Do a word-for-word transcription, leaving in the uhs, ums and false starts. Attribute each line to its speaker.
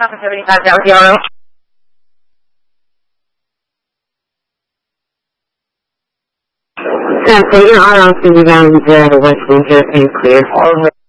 Speaker 1: seventy-five Dallas Yellow.
Speaker 2: So, taking all off the round uh, West Windsor and clear.